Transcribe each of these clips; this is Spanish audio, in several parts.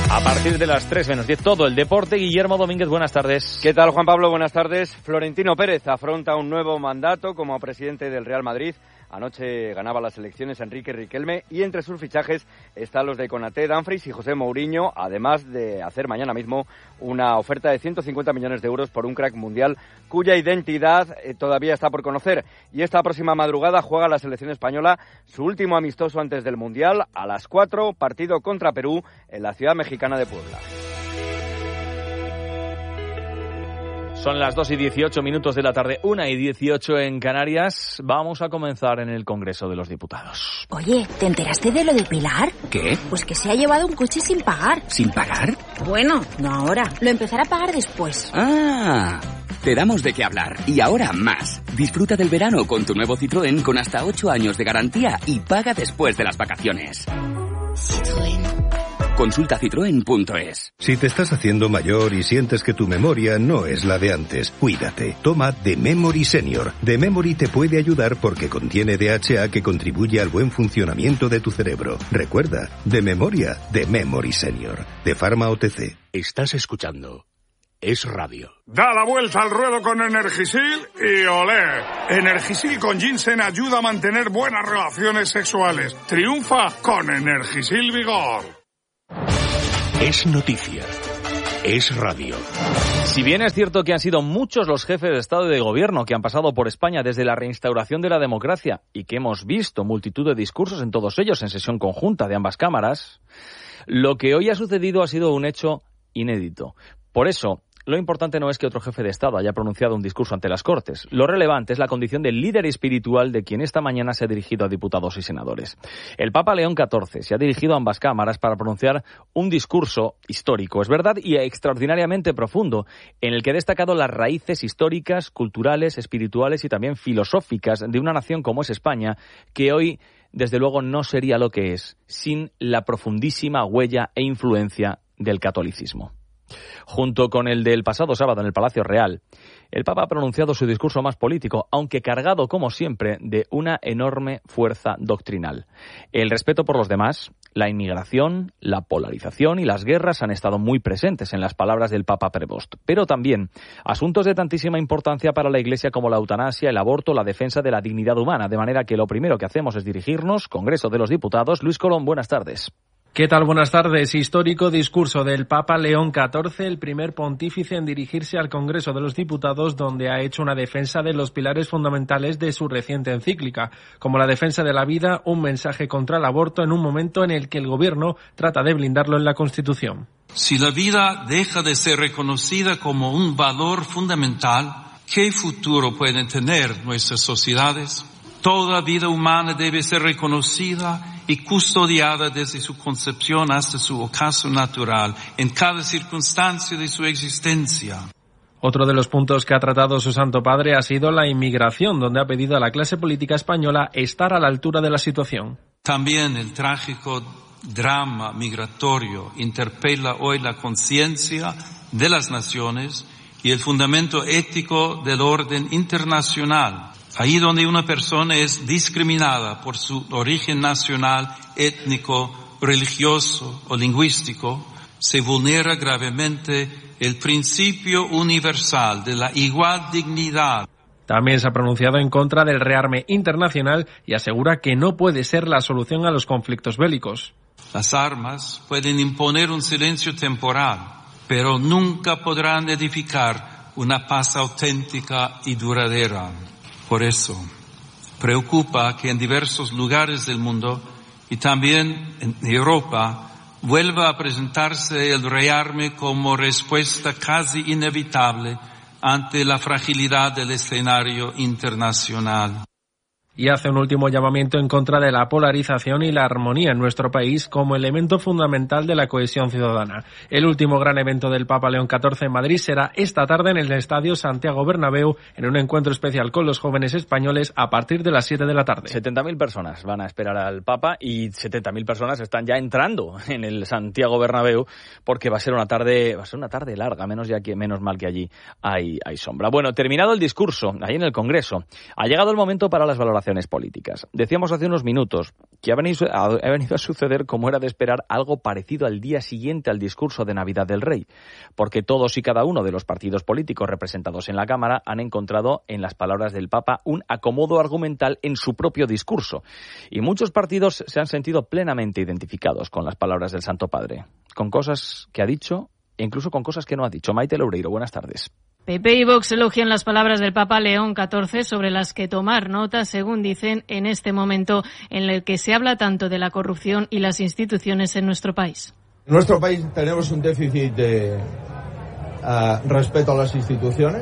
A partir de las 3 menos 10, todo el deporte. Guillermo Domínguez, buenas tardes. ¿Qué tal, Juan Pablo? Buenas tardes. Florentino Pérez afronta un nuevo mandato como presidente del Real Madrid. Anoche ganaba las elecciones Enrique Riquelme y entre sus fichajes están los de Konaté, Dumfries y José Mourinho, además de hacer mañana mismo una oferta de 150 millones de euros por un crack mundial cuya identidad todavía está por conocer. Y esta próxima madrugada juega la selección española su último amistoso antes del Mundial a las 4, partido contra Perú en la ciudad mexicana de Puebla. Son las 2:18 de la tarde, 1:18 en Canarias. Vamos a comenzar en el Congreso de los Diputados. Oye, ¿te enteraste de lo de Pilar? ¿Qué? Pues que se ha llevado un coche sin pagar. ¿Sin pagar? Bueno, no ahora. Lo empezará a pagar después. ¡Ah! Te damos de qué hablar. Y ahora más. Disfruta del verano con tu nuevo Citroën con hasta 8 años de garantía y paga después de las vacaciones. Citroën. Consulta citroen.es. Si te estás haciendo mayor y sientes que tu memoria no es la de antes, cuídate. Toma The Memory Senior. The Memory te puede ayudar porque contiene DHA que contribuye al buen funcionamiento de tu cerebro. Recuerda, de memoria, The Memory Senior. De Pharma OTC. Estás escuchando Es Radio. Da la vuelta al ruedo con Energisil y olé. Energisil con ginseng ayuda a mantener buenas relaciones sexuales. Triunfa con Energisil Vigor. Es noticia. Es radio. Si bien es cierto que han sido muchos los jefes de Estado y de Gobierno que han pasado por España desde la reinstauración de la democracia y que hemos visto multitud de discursos en todos ellos en sesión conjunta de ambas cámaras, lo que hoy ha sucedido ha sido un hecho inédito. Por eso, lo importante no es que otro jefe de Estado haya pronunciado un discurso ante las Cortes. Lo relevante es la condición de líder espiritual de quien esta mañana se ha dirigido a diputados y senadores. El Papa León XIV se ha dirigido a ambas cámaras para pronunciar un discurso histórico, es verdad, y extraordinariamente profundo, en el que ha destacado las raíces históricas, culturales, espirituales y también filosóficas de una nación como es España, que hoy, desde luego, no sería lo que es sin la profundísima huella e influencia del catolicismo. Junto con el del pasado sábado en el Palacio Real, el Papa ha pronunciado su discurso más político, aunque cargado, como siempre, de una enorme fuerza doctrinal. El respeto por los demás, la inmigración, la polarización y las guerras han estado muy presentes en las palabras del Papa Prevost, pero también asuntos de tantísima importancia para la Iglesia como la eutanasia, el aborto, la defensa de la dignidad humana, de manera que lo primero que hacemos es dirigirnos, Congreso de los Diputados. Luis Colón, buenas tardes. ¿Qué tal? Buenas tardes. Histórico discurso del Papa León XIV, el primer pontífice en dirigirse al Congreso de los Diputados, donde ha hecho una defensa de los pilares fundamentales de su reciente encíclica, como la defensa de la vida, un mensaje contra el aborto en un momento en el que el Gobierno trata de blindarlo en la Constitución. Si la vida deja de ser reconocida como un valor fundamental, ¿qué futuro pueden tener nuestras sociedades? Toda vida humana debe ser reconocida y custodiada desde su concepción hasta su ocaso natural, en cada circunstancia de su existencia. Otro de los puntos que ha tratado su Santo Padre ha sido la inmigración, donde ha pedido a la clase política española estar a la altura de la situación. También el trágico drama migratorio interpela hoy la conciencia de las naciones y el fundamento ético del orden internacional. Ahí donde una persona es discriminada por su origen nacional, étnico, religioso o lingüístico, se vulnera gravemente el principio universal de la igual dignidad. También se ha pronunciado en contra del rearme internacional y asegura que no puede ser la solución a los conflictos bélicos. Las armas pueden imponer un silencio temporal, pero nunca podrán edificar una paz auténtica y duradera. Por eso, preocupa que en diversos lugares del mundo y también en Europa vuelva a presentarse el rearme como respuesta casi inevitable ante la fragilidad del escenario internacional. Y hace un último llamamiento en contra de la polarización y la armonía en nuestro país como elemento fundamental de la cohesión ciudadana. El último gran evento del Papa León XIV en Madrid será esta tarde en el Estadio Santiago Bernabéu, en un encuentro especial con los jóvenes españoles a partir de las 7 de la tarde. 70.000 personas van a esperar al Papa y 70.000 personas están ya entrando en el Santiago Bernabéu porque va a ser una tarde larga, menos mal que allí hay sombra. Bueno, terminado el discurso, ahí en el Congreso, ha llegado el momento para las valoraciones declaraciones políticas. Decíamos hace unos minutos que ha venido a suceder, como era de esperar, algo parecido al día siguiente al discurso de Navidad del Rey, porque todos y cada uno de los partidos políticos representados en la Cámara han encontrado en las palabras del Papa un acomodo argumental en su propio discurso. Y muchos partidos se han sentido plenamente identificados con las palabras del Santo Padre, con cosas que ha dicho e incluso con cosas que no ha dicho. Maite Loureiro, buenas tardes. PP y Vox elogian las palabras del Papa León XIV sobre las que tomar nota, según dicen, en este momento en el que se habla tanto de la corrupción y las instituciones en nuestro país. En nuestro país tenemos un déficit de respeto a las instituciones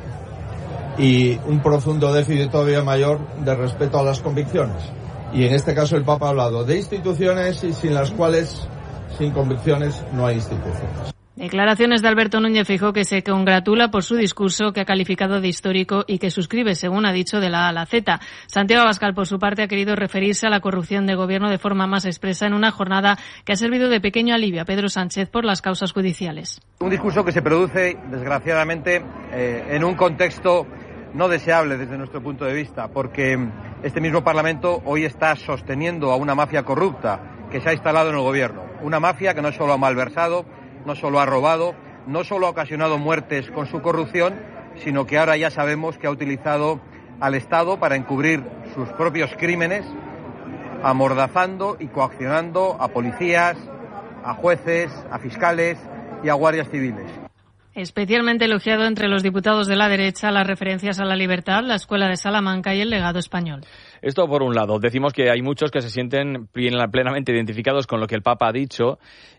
y un profundo déficit todavía mayor de respeto a las convicciones. Y en este caso el Papa ha hablado de instituciones y sin las cuales, sin convicciones, no hay instituciones. Declaraciones de Alberto Núñez Feijóo, que se congratula por su discurso, que ha calificado de histórico y que suscribe, según ha dicho, de la A a la Z. Santiago Abascal, por su parte, ha querido referirse a la corrupción de gobierno de forma más expresa en una jornada que ha servido de pequeño alivio a Pedro Sánchez por las causas judiciales. Un discurso que se produce, desgraciadamente, en un contexto no deseable desde nuestro punto de vista, porque este mismo Parlamento hoy está sosteniendo a una mafia corrupta que se ha instalado en el gobierno. Una mafia que no solo ha malversado, no solo ha robado, no solo ha ocasionado muertes con su corrupción, sino que ahora ya sabemos que ha utilizado al Estado para encubrir sus propios crímenes, amordazando y coaccionando a policías, a jueces, a fiscales y a guardias civiles. Especialmente elogiado entre los diputados de la derecha las referencias a la libertad, la Escuela de Salamanca y el legado español. Esto por un lado. Decimos que hay muchos que se sienten plenamente identificados con lo que el Papa ha dicho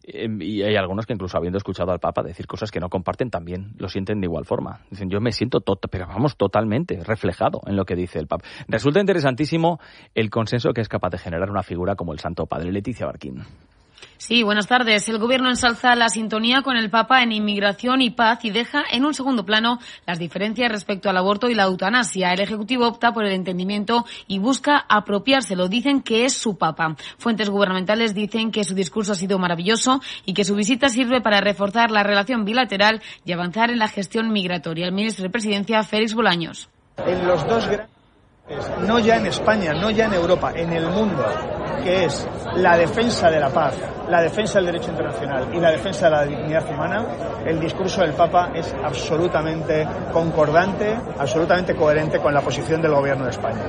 y hay algunos que incluso habiendo escuchado al Papa decir cosas que no comparten también lo sienten de igual forma. Dicen, yo me siento totalmente reflejado en lo que dice el Papa. Resulta interesantísimo el consenso que es capaz de generar una figura como el Santo Padre. Leticia Barquín. Sí, buenas tardes. El Gobierno ensalza la sintonía con el Papa en inmigración y paz y deja en un segundo plano las diferencias respecto al aborto y la eutanasia. El Ejecutivo opta por el entendimiento y busca apropiárselo. Dicen que es su Papa. Fuentes gubernamentales dicen que su discurso ha sido maravilloso y que su visita sirve para reforzar la relación bilateral y avanzar en la gestión migratoria. El ministro de Presidencia, Félix Bolaños. En los dos grandes, no ya en España, no ya en Europa, en el mundo, que es la defensa de la paz, la defensa del derecho internacional y la defensa de la dignidad humana, el discurso del Papa es absolutamente concordante, absolutamente coherente con la posición del Gobierno de España.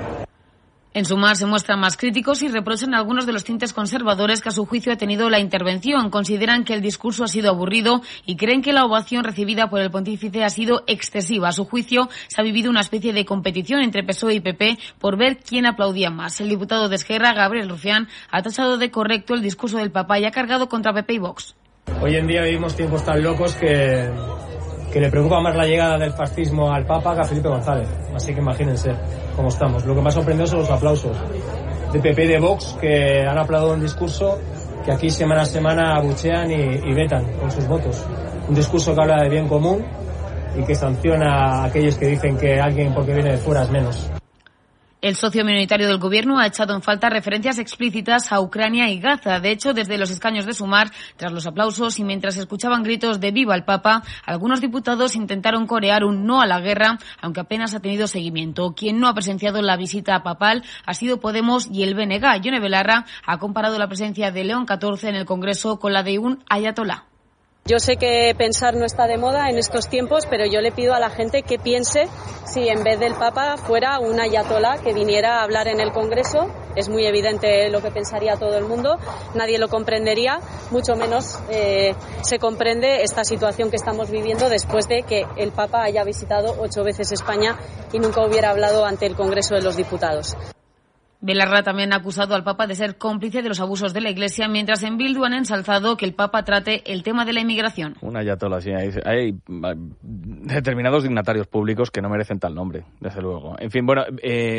En Sumar se muestran más críticos y reprochan algunos de los tintes conservadores que a su juicio ha tenido la intervención. Consideran que el discurso ha sido aburrido y creen que la ovación recibida por el pontífice ha sido excesiva. A su juicio se ha vivido una especie de competición entre PSOE y PP por ver quién aplaudía más. El diputado de Esquerra, Gabriel Rufián, ha tachado de correcto el discurso del Papa y ha cargado contra PP y Vox. Hoy en día vivimos tiempos tan locos que le preocupa más la llegada del fascismo al Papa que a Felipe González. Así que imagínense cómo estamos. Lo que más sorprendió son los aplausos de PP y de Vox, que han aplaudido un discurso que aquí semana a semana abuchean y vetan con sus votos. Un discurso que habla de bien común y que sanciona a aquellos que dicen que alguien porque viene de fuera es menos. El socio minoritario del Gobierno ha echado en falta referencias explícitas a Ucrania y Gaza. De hecho, desde los escaños de Sumar, tras los aplausos y mientras escuchaban gritos de ¡Viva el Papa!, algunos diputados intentaron corear un no a la guerra, aunque apenas ha tenido seguimiento. Quien no ha presenciado la visita papal ha sido Podemos y el BNG. Yone Belarra ha comparado la presencia de León XIV en el Congreso con la de un ayatolá. Yo sé que pensar no está de moda en estos tiempos, pero yo le pido a la gente que piense si en vez del Papa fuera un ayatolá que viniera a hablar en el Congreso. Es muy evidente lo que pensaría todo el mundo, nadie lo comprendería, mucho menos se comprende esta situación que estamos viviendo después de que el Papa haya visitado 8 veces España y nunca hubiera hablado ante el Congreso de los Diputados. Belarra también ha acusado al Papa de ser cómplice de los abusos de la Iglesia, mientras en Bildu han ensalzado que el Papa trate el tema de la inmigración. Un ayatolá, sí. Hay determinados dignatarios públicos que no merecen tal nombre, desde luego. En fin, bueno,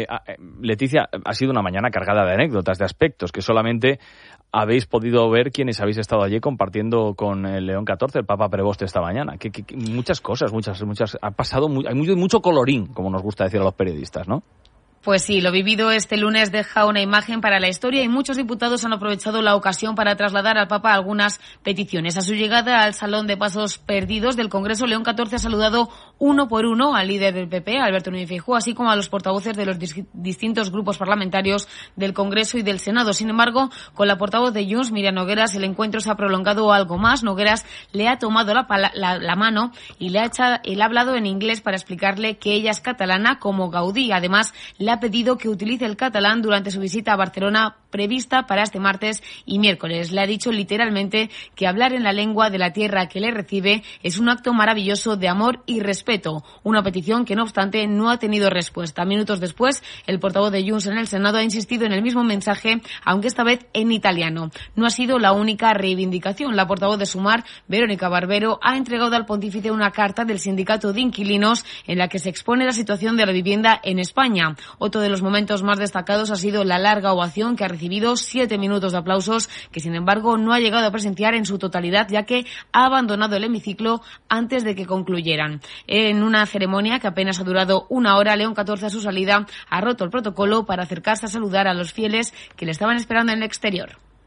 Leticia, ha sido una mañana cargada de anécdotas, de aspectos que solamente habéis podido ver quienes habéis estado allí compartiendo con el León XIV, el Papa Preboste, esta mañana. Muchas cosas, muchas. Ha pasado, hay mucho colorín, como nos gusta decir a los periodistas, ¿no? Pues sí, lo vivido este lunes deja una imagen para la historia y muchos diputados han aprovechado la ocasión para trasladar al Papa algunas peticiones. A su llegada al Salón de Pasos Perdidos del Congreso, León XIV ha saludado uno por uno al líder del PP, Alberto Núñez Feijóo, así como a los portavoces de los distintos grupos parlamentarios del Congreso y del Senado. Sin embargo, con la portavoz de Junts, Míriam Nogueras, el encuentro se ha prolongado algo más. Nogueras le ha tomado la mano y le ha hablado en inglés para explicarle que ella es catalana como Gaudí. Además, le ha pedido que utilice el catalán durante su visita a Barcelona prevista para este martes y miércoles. Le ha dicho literalmente que hablar en la lengua de la tierra que le recibe es un acto maravilloso de amor y respeto. Una petición que, no obstante, no ha tenido respuesta. Minutos después, el portavoz de Junts en el Senado ha insistido en el mismo mensaje, aunque esta vez en italiano. No ha sido la única reivindicación. La portavoz de Sumar, Verónica Barbero, ha entregado al pontífice una carta del sindicato de inquilinos en la que se expone la situación de la vivienda en España. Otro de los momentos más destacados ha sido la larga ovación que ha recibido 7 minutos de aplausos, que sin embargo no ha llegado a presenciar en su totalidad, ya que ha abandonado el hemiciclo antes de que concluyeran. En una ceremonia que apenas ha durado una hora, León XIV a su salida ha roto el protocolo para acercarse a saludar a los fieles que le estaban esperando en el exterior.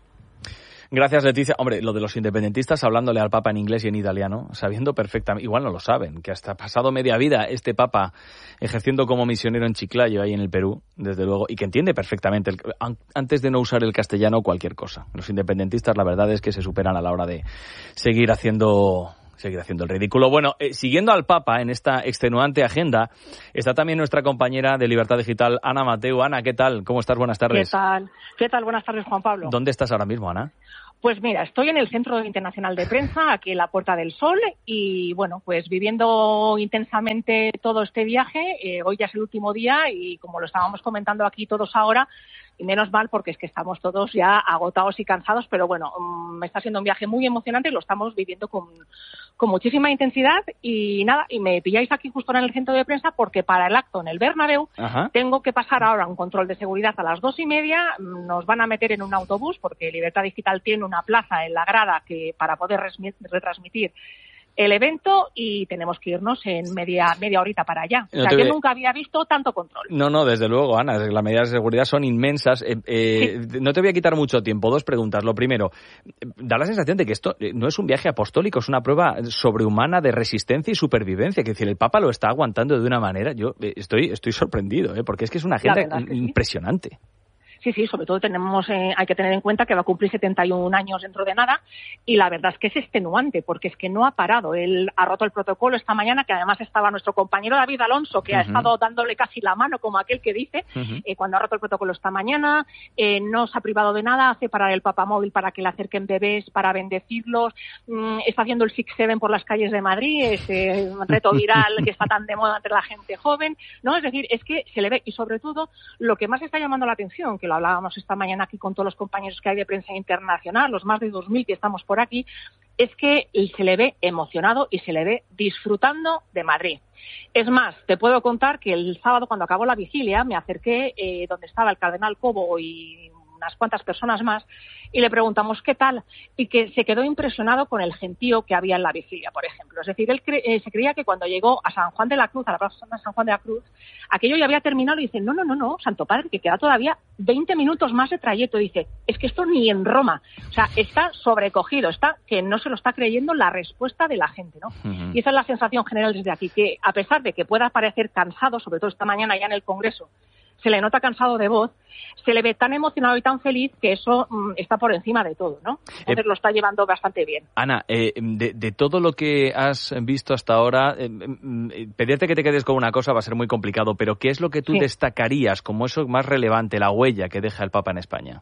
Gracias, Leticia. Hombre, lo de los independentistas hablándole al Papa en inglés y en italiano, sabiendo perfectamente, igual no lo saben, que hasta pasado media vida este Papa ejerciendo como misionero en Chiclayo, ahí en el Perú, desde luego, y que entiende perfectamente, antes de no usar el castellano, cualquier cosa. Los independentistas, la verdad es que se superan a la hora de seguir haciendo el ridículo. Bueno, siguiendo al Papa en esta extenuante agenda, está también nuestra compañera de Libertad Digital, Ana Mateu. Ana, ¿qué tal? ¿Cómo estás? Buenas tardes. ¿Qué tal? Buenas tardes, Juan Pablo. ¿Dónde estás ahora mismo, Ana? Pues mira, estoy en el Centro Internacional de Prensa, aquí en la Puerta del Sol, y bueno, pues viviendo intensamente todo este viaje. Hoy ya es el último día y como lo estábamos comentando aquí todos ahora, y menos mal porque es que estamos todos ya agotados y cansados, pero bueno, está siendo un viaje muy emocionante y lo estamos viviendo con muchísima intensidad. Y nada, y me pilláis aquí justo en el centro de prensa porque para el acto en el Bernabéu tengo que pasar ahora un control de seguridad a las 2:30. Nos van a meter en un autobús porque Libertad Digital tiene una plaza en la grada para poder retransmitir el evento y tenemos que irnos en media horita para allá. O sea, yo nunca había visto tanto control. No, desde luego, Ana, las medidas de seguridad son inmensas. Sí. No te voy a quitar mucho tiempo. 2 preguntas. Lo primero, da la sensación de que esto no es un viaje apostólico, es una prueba sobrehumana de resistencia y supervivencia. Que decir, el Papa lo está aguantando de una manera. Yo estoy sorprendido, porque es que es una agenda impresionante. Sí, sobre todo hay que tener en cuenta que va a cumplir 71 años dentro de nada y la verdad es que es extenuante porque es que no ha parado. Él ha roto el protocolo esta mañana, que además estaba nuestro compañero David Alonso, que ha estado dándole casi la mano, como aquel que dice, cuando ha roto el protocolo esta mañana. No se ha privado de nada, hace parar el papamóvil para que le acerquen bebés, para bendecirlos. Está haciendo el 6-7 por las calles de Madrid, ese reto viral que está tan de moda entre la gente joven, ¿no? Es decir, es que se le ve, y sobre todo lo que más está llamando la atención, que lo hablábamos esta mañana aquí con todos los compañeros que hay de prensa internacional, los más de 2.000 que estamos por aquí, es que se le ve emocionado y se le ve disfrutando de Madrid. Es más, te puedo contar que el sábado, cuando acabó la vigilia, me acerqué donde estaba el cardenal Cobo y unas cuantas personas más, y le preguntamos qué tal, y que se quedó impresionado con el gentío que había en la vigilia, por ejemplo. Es decir, él se creía que cuando llegó a San Juan de la Cruz, a la plaza de San Juan de la Cruz, aquello ya había terminado, y dice, no, Santo Padre, que queda todavía 20 minutos más de trayecto. Dice, es que esto ni en Roma. O sea, está sobrecogido, está que no se lo está creyendo la respuesta de la gente, ¿no? Y esa es la sensación general desde aquí, que a pesar de que pueda parecer cansado, sobre todo esta mañana ya en el Congreso, se le nota cansado de voz, se le ve tan emocionado y tan feliz que eso está por encima de todo, ¿no? Entonces lo está llevando bastante bien. Ana, de todo lo que has visto hasta ahora, pedirte que te quedes con una cosa va a ser muy complicado, pero ¿qué es lo que tú destacarías como eso más relevante, la huella que deja el Papa en España?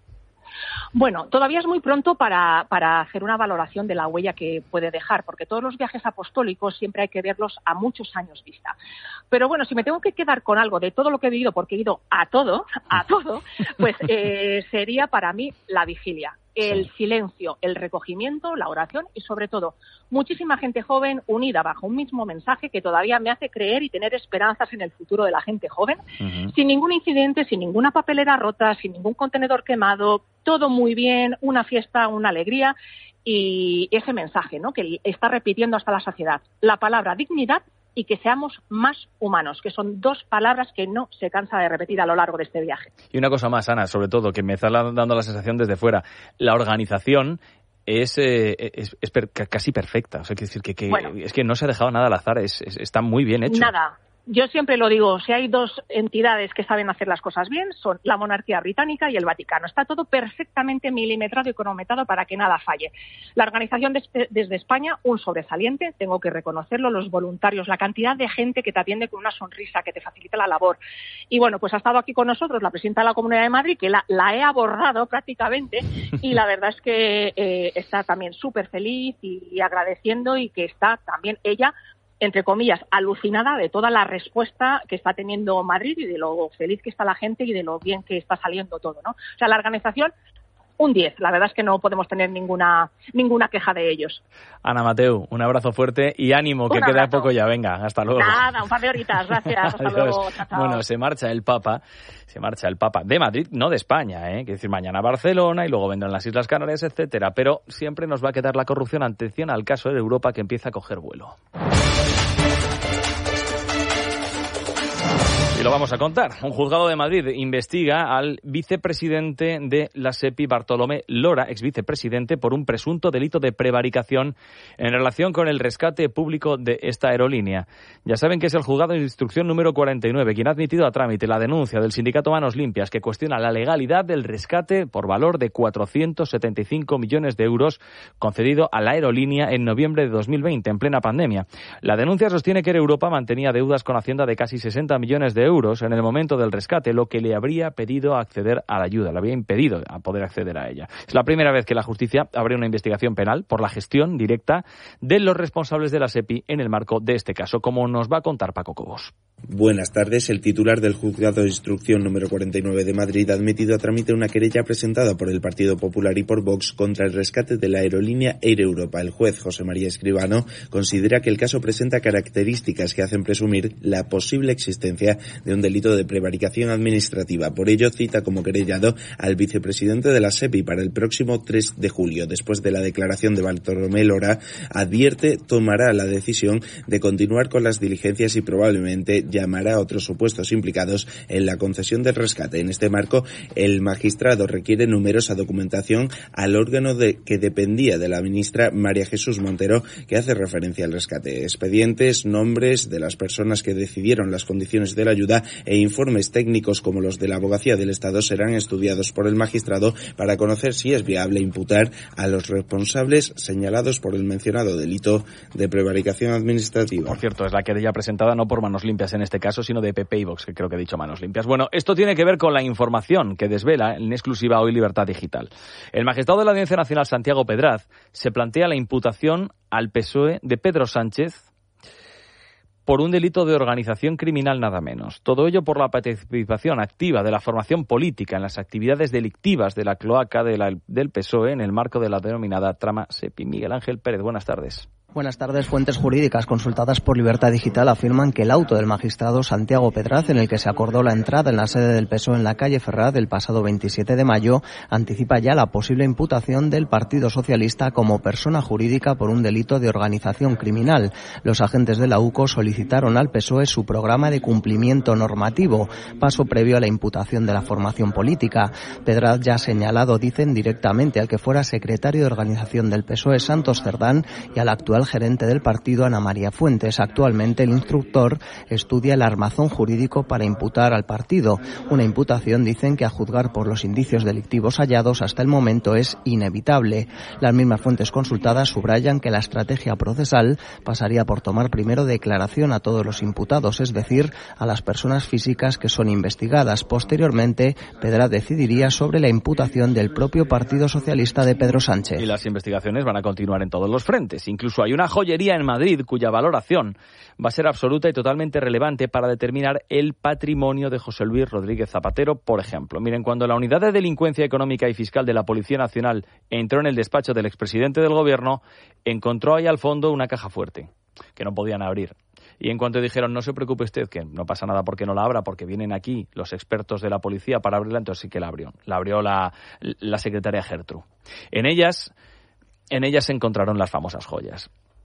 Bueno, todavía es muy pronto para hacer una valoración de la huella que puede dejar, porque todos los viajes apostólicos siempre hay que verlos a muchos años vista. Pero bueno, si me tengo que quedar con algo de todo lo que he vivido, porque he ido a todo, pues sería para mí la vigilia. El silencio, el recogimiento, la oración y sobre todo muchísima gente joven unida bajo un mismo mensaje que todavía me hace creer y tener esperanzas en el futuro de la gente joven, sin ningún incidente, sin ninguna papelera rota, sin ningún contenedor quemado, todo muy bien, una fiesta, una alegría y ese mensaje, ¿no? Que está repitiendo hasta la saciedad. La palabra dignidad y que seamos más humanos, que son dos palabras que no se cansa de repetir a lo largo de este viaje. Y una cosa más, Ana, sobre todo, que me está dando la sensación desde fuera, la organización es casi perfecta. O sea, quiero decir que bueno, es que no se ha dejado nada al azar, está muy bien hecho. Nada. Yo siempre lo digo, si hay dos entidades que saben hacer las cosas bien, son la monarquía británica y el Vaticano. Está todo perfectamente milimetrado y cronometrado para que nada falle. La organización desde España, un sobresaliente, tengo que reconocerlo, los voluntarios, la cantidad de gente que te atiende con una sonrisa, que te facilita la labor. Y bueno, pues ha estado aquí con nosotros la presidenta de la Comunidad de Madrid, que la he abordado prácticamente, y la verdad es que está también súper feliz y agradeciendo, y que está también ella, entre comillas, alucinada de toda la respuesta que está teniendo Madrid y de lo feliz que está la gente y de lo bien que está saliendo todo, ¿no? O sea, la organización, un 10. La verdad es que no podemos tener ninguna queja de ellos. Ana Mateu, un abrazo fuerte y ánimo, que queda poco ya. Venga, hasta luego. Nada, un par de horitas. Gracias. Hasta luego. Chao, chao. Bueno, se marcha el Papa de Madrid, no de España, ¿eh? Quiere decir, mañana a Barcelona y luego vendrán las Islas Canarias, etcétera. Pero siempre nos va a quedar la corrupción. Atención al caso de Europa, que empieza a coger vuelo. Y lo vamos a contar. Un juzgado de Madrid investiga al vicepresidente de la SEPI, Bartolomé Lora, exvicepresidente, por un presunto delito de prevaricación en relación con el rescate público de esta aerolínea. Ya saben que es el juzgado de instrucción número 49 quien ha admitido a trámite la denuncia del sindicato Manos Limpias, que cuestiona la legalidad del rescate por valor de 475 millones de euros concedido a la aerolínea en noviembre de 2020, en plena pandemia. La denuncia sostiene que Air Europa mantenía deudas con Hacienda de casi 60 millones de euros en el momento del rescate, lo que le habría pedido acceder a la ayuda, le habría impedido a poder acceder a ella. Es la primera vez que la justicia abre una investigación penal por la gestión directa de los responsables de la SEPI en el marco de este caso, como nos va a contar Paco Cobos. Buenas tardes. El titular del juzgado de instrucción número 49 de Madrid ha admitido a trámite una querella presentada por el Partido Popular y por Vox contra el rescate de la aerolínea Air Europa. El juez José María Escribano considera que el caso presenta características que hacen presumir la posible existencia de un delito de prevaricación administrativa. Por ello, cita como querellado al vicepresidente de la SEPI para el próximo 3 de julio. Después de la declaración de Bartolomé Lora, advierte tomará la decisión de continuar con las diligencias y probablemente llamará a otros supuestos implicados en la concesión del rescate. En este marco, el magistrado requiere numerosa documentación al órgano que dependía de la ministra María Jesús Montero, que hace referencia al rescate. Expedientes, nombres de las personas que decidieron las condiciones de la ayuda e informes técnicos como los de la Abogacía del Estado serán estudiados por el magistrado para conocer si es viable imputar a los responsables señalados por el mencionado delito de prevaricación administrativa. Por cierto, es la querella presentada no por Manos Limpias en este caso, sino de PP y Vox, que creo que he dicho Manos Limpias. Bueno, esto tiene que ver con la información que desvela en exclusiva hoy Libertad Digital. El magistrado de la Audiencia Nacional, Santiago Pedraz, se plantea la imputación al PSOE de Pedro Sánchez por un delito de organización criminal nada menos. Todo ello por la participación activa de la formación política en las actividades delictivas de la cloaca del PSOE en el marco de la denominada trama SEPI. Miguel Ángel Pérez, buenas tardes. Buenas tardes. Fuentes jurídicas consultadas por Libertad Digital afirman que el auto del magistrado Santiago Pedraz, en el que se acordó la entrada en la sede del PSOE en la calle Ferraz el pasado 27 de mayo, anticipa ya la posible imputación del Partido Socialista como persona jurídica por un delito de organización criminal. Los agentes de la UCO solicitaron al PSOE su programa de cumplimiento normativo, paso previo a la imputación de la formación política. Pedraz ya ha señalado, dicen, directamente al que fuera secretario de organización del PSOE, Santos Cerdán, y al actual gerente del partido, Ana María Fuentes. Actualmente el instructor estudia el armazón jurídico para imputar al partido. Una imputación, dicen, que a juzgar por los indicios delictivos hallados hasta el momento es inevitable. Las mismas fuentes consultadas subrayan que la estrategia procesal pasaría por tomar primero declaración a todos los imputados, es decir, a las personas físicas que son investigadas. Posteriormente, Pedraz decidiría sobre la imputación del propio Partido Socialista de Pedro Sánchez. Y las investigaciones van a continuar en todos los frentes. Incluso hay una joyería en Madrid cuya valoración va a ser absoluta y totalmente relevante para determinar el patrimonio de José Luis Rodríguez Zapatero, por ejemplo. Miren, cuando la Unidad de Delincuencia Económica y Fiscal de la Policía Nacional entró en el despacho del expresidente del Gobierno, encontró ahí al fondo una caja fuerte que no podían abrir. Y en cuanto dijeron, no se preocupe usted, que no pasa nada porque no la abra, porque vienen aquí los expertos de la policía para abrirla, entonces sí que la abrió. La abrió la secretaria Gertrude. En ellas se encontraron las famosas joyas.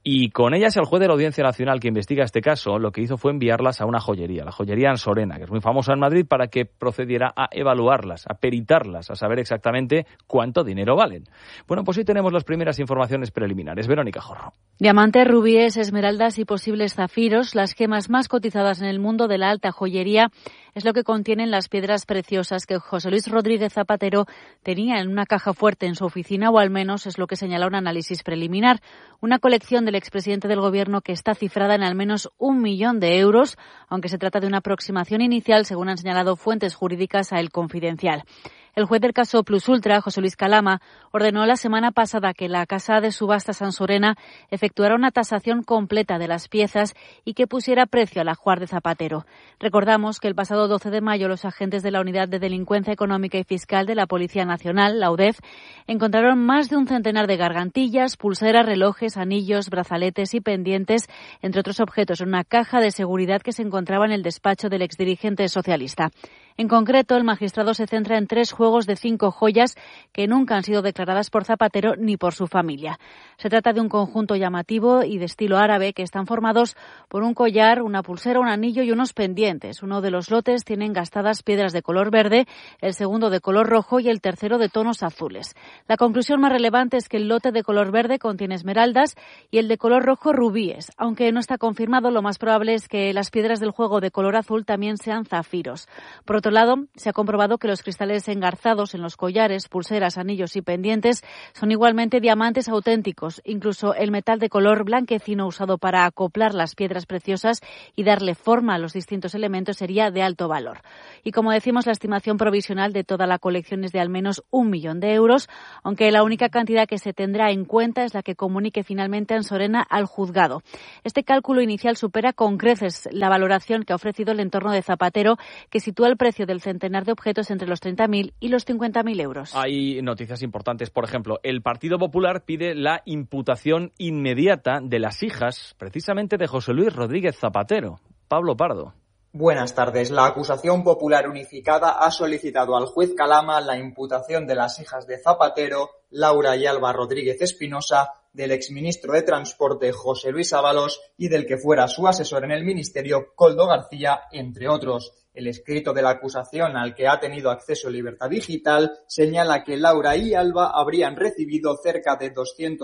Y con ellas el juez de la Audiencia Nacional que investiga este caso lo que hizo fue enviarlas a una joyería, la joyería Ansorena, que es muy famosa en Madrid, para que procediera a evaluarlas, a peritarlas, a saber exactamente cuánto dinero valen. Bueno, pues hoy tenemos las primeras informaciones preliminares. Verónica Jorro. Diamantes, rubíes, esmeraldas y posibles zafiros, las gemas más cotizadas en el mundo de la alta joyería, es lo que contienen las piedras preciosas que José Luis Rodríguez Zapatero tenía en una caja fuerte en su oficina, o al menos es lo que señala un análisis preliminar. Una colección del expresidente del Gobierno que está cifrada en al menos 1 millón de euros, aunque se trata de una aproximación inicial, según han señalado fuentes jurídicas a El Confidencial. El juez del caso Plus Ultra, José Luis Calama, ordenó la semana pasada que la casa de subastas Ansorena efectuara una tasación completa de las piezas y que pusiera precio al ajuar de Zapatero. Recordamos que el pasado 12 de mayo los agentes de la Unidad de Delincuencia Económica y Fiscal de la Policía Nacional, la UDEF, encontraron más de un centenar de gargantillas, pulseras, relojes, anillos, brazaletes y pendientes, entre otros objetos, en una caja de seguridad que se encontraba en el despacho del exdirigente socialista. En concreto, el magistrado se centra en 3 juegos de 5 joyas que nunca han sido declaradas por Zapatero ni por su familia. Se trata de un conjunto llamativo y de estilo árabe que están formados por un collar, una pulsera, un anillo y unos pendientes. Uno de los lotes tiene engastadas piedras de color verde, el segundo de color rojo y el tercero de tonos azules. La conclusión más relevante es que el lote de color verde contiene esmeraldas y el de color rojo rubíes. Aunque no está confirmado, lo más probable es que las piedras del juego de color azul también sean zafiros. Por otro lado, se ha comprobado que los cristales engarzados en los collares, pulseras, anillos y pendientes son igualmente diamantes auténticos. Incluso el metal de color blanquecino usado para acoplar las piedras preciosas y darle forma a los distintos elementos sería de alto valor. Y como decimos, la estimación provisional de toda la colección es de al menos 1 millón de euros, aunque la única cantidad que se tendrá en cuenta es la que comunique finalmente Ansorena al juzgado. Este cálculo inicial supera con creces la valoración que ha ofrecido el entorno de Zapatero, que sitúa el precio del centenar de objetos entre los 30.000 y los 50.000 euros. Hay noticias importantes. Por ejemplo, el Partido Popular pide la imputación inmediata de las hijas, precisamente de José Luis Rodríguez Zapatero. Pablo Pardo. Buenas tardes. La acusación popular unificada ha solicitado al juez Calama la imputación de las hijas de Zapatero, Laura y Alba Rodríguez Espinosa, del exministro de Transporte José Luis Ábalos y del que fuera su asesor en el ministerio, Koldo García, entre otros. El escrito de la acusación, al que ha tenido acceso Libertad Digital, señala que Laura y Alba habrían recibido cerca de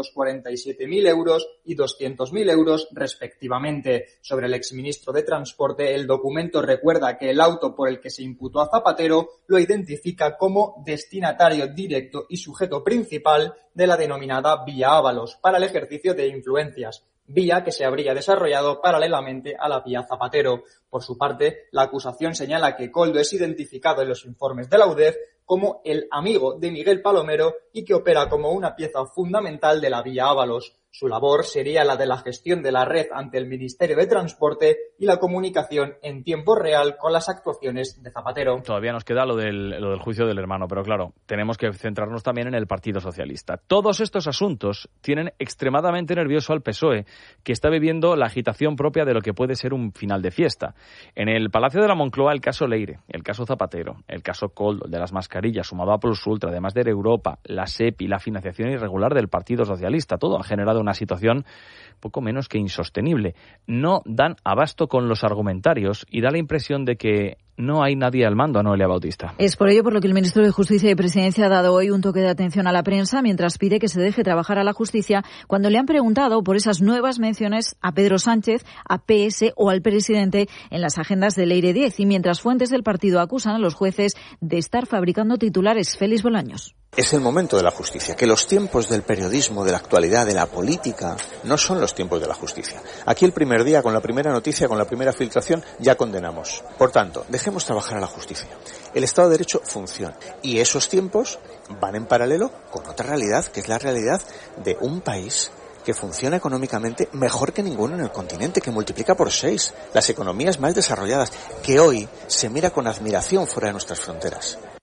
247.000 euros y 200.000 euros respectivamente. Sobre el exministro de Transporte, el documento recuerda que el auto por el que se imputó a Zapatero lo identifica como destinatario directo y sujeto principal de la denominada Vía Ábalos para el ejercicio de influencias, vía que se habría desarrollado paralelamente a la vía Zapatero. Por su parte, la acusación señala que Koldo es identificado en los informes de la UDEF como el amigo de Miguel Palomero y que opera como una pieza fundamental de la vía Ábalos. Su labor sería la de la gestión de la red ante el Ministerio de Transporte y la comunicación en tiempo real con las actuaciones de Zapatero. Todavía nos queda lo del juicio del hermano, pero claro, tenemos que centrarnos también en el Partido Socialista. Todos estos asuntos tienen extremadamente nervioso al PSOE, que está viviendo la agitación propia de lo que puede ser un final de fiesta. En el Palacio de la Moncloa, el caso Leire, el caso Zapatero, el caso Koldo, el de las mascarillas, sumado a Plus Ultra, además de Europa, la SEPI, la financiación irregular del Partido Socialista, todo ha generado una situación poco menos que insostenible. No dan abasto con los argumentarios y da la impresión de que no hay nadie al mando, a Noelia Bautista. Es por ello por lo que el ministro de Justicia y Presidencia ha dado hoy un toque de atención a la prensa mientras pide que se deje trabajar a la justicia cuando le han preguntado por esas nuevas menciones a Pedro Sánchez, a PS o al presidente en las agendas de Leire 10 y mientras fuentes del partido acusan a los jueces de estar fabricando titulares. Félix Bolaños. Es el momento de la justicia, que los tiempos del periodismo, de la actualidad, de la política, no son los tiempos de la justicia. Aquí el primer día, con la primera noticia, con la primera filtración, ya condenamos. Por tanto, dejemos trabajar a la justicia. El Estado de Derecho funciona y esos tiempos van en paralelo con otra realidad, que es la realidad de un país que funciona económicamente mejor que ninguno en el continente, que multiplica por 6 las economías más desarrolladas, que hoy se mira con admiración fuera de nuestras fronteras.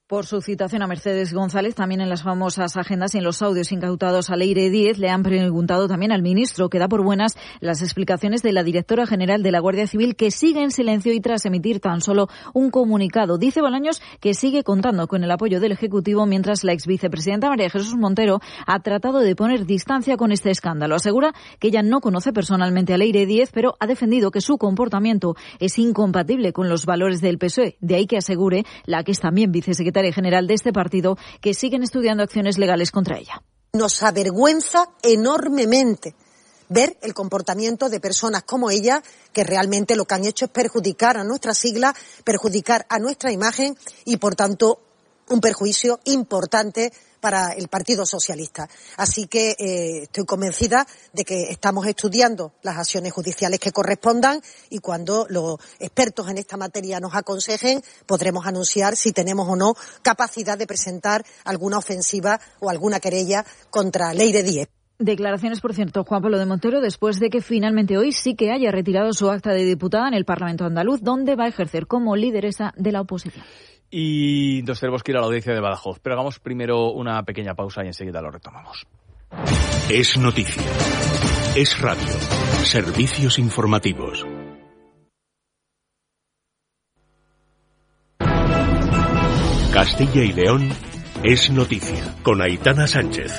Por su citación a Mercedes González, también en las famosas agendas y en los audios incautados a Leire Díez, le han preguntado también al ministro, que da por buenas las explicaciones de la directora general de la Guardia Civil, que sigue en silencio y tras emitir tan solo un comunicado. Dice Bolaños que sigue contando con el apoyo del Ejecutivo, mientras la exvicepresidenta María Jesús Montero ha tratado de poner distancia con este escándalo. Asegura que ella no conoce personalmente a Leire Díez, pero ha defendido que su comportamiento es incompatible con los valores del PSOE. De ahí que asegure, la que es también vicesecretaria general de este partido, que siguen estudiando acciones legales contra ella. Nos avergüenza enormemente ver el comportamiento de personas como ella, que realmente lo que han hecho es perjudicar a nuestra sigla, perjudicar a nuestra imagen y, por tanto, un perjuicio importante para el Partido Socialista. Así que estoy convencida de que estamos estudiando las acciones judiciales que correspondan y cuando los expertos en esta materia nos aconsejen podremos anunciar si tenemos o no capacidad de presentar alguna ofensiva o alguna querella contra Leire Díez. Declaraciones, por cierto, Juan Pablo de Montero, después de que finalmente hoy sí que haya retirado su acta de diputada en el Parlamento andaluz, donde va a ejercer como lideresa de la oposición. Y nos tenemos que ir a la audiencia de Badajoz, pero hagamos primero una pequeña pausa y enseguida lo retomamos. Es noticia. Es radio. Servicios informativos. Castilla y León es noticia, con Aitana Sánchez.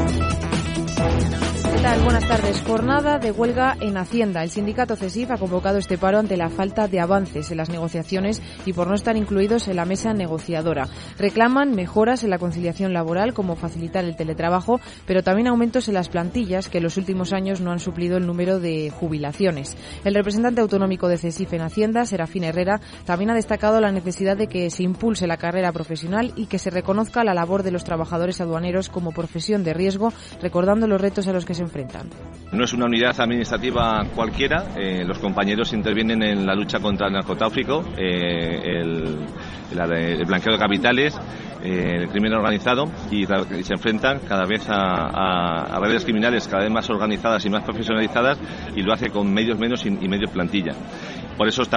Buenas tardes. Jornada de huelga en Hacienda. El sindicato CESIF ha convocado este paro ante la falta de avances en las negociaciones y por no estar incluidos en la mesa negociadora. Reclaman mejoras en la conciliación laboral, como facilitar el teletrabajo, pero también aumentos en las plantillas, que en los últimos años no han suplido el número de jubilaciones. El representante autonómico de CESIF en Hacienda, Serafín Herrera, también ha destacado la necesidad de que se impulse la carrera profesional y que se reconozca la labor de los trabajadores aduaneros como profesión de riesgo, recordando los retos a los que se enfrentan. No es una unidad administrativa cualquiera, los compañeros intervienen en la lucha contra el narcotráfico, el blanqueo de capitales, el crimen organizado y se enfrentan cada vez a redes criminales cada vez más organizadas y más profesionalizadas y lo hace con medios menos y medio plantilla. Por eso